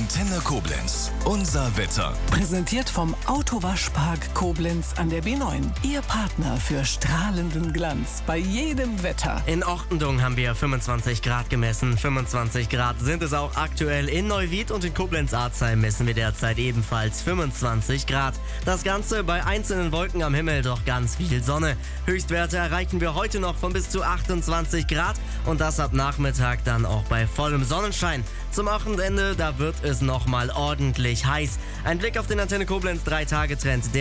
Antenne Koblenz. Unser Wetter. Präsentiert vom Autowaschpark Koblenz an der B9. Ihr Partner für strahlenden Glanz bei jedem Wetter. In Ortendung haben wir 25 Grad gemessen. 25 Grad sind es auch aktuell. In Neuwied und in Koblenz-Arzheim messen wir derzeit ebenfalls 25 Grad. Das Ganze bei einzelnen Wolken am Himmel, doch ganz viel Sonne. Höchstwerte erreichen wir heute noch von bis zu 28 Grad und das ab Nachmittag dann auch bei vollem Sonnenschein. Zum Wochenende, da wird es nochmal ordentlich heiß. Ein Blick auf den Antenne Koblenz 3-Tage-Trend.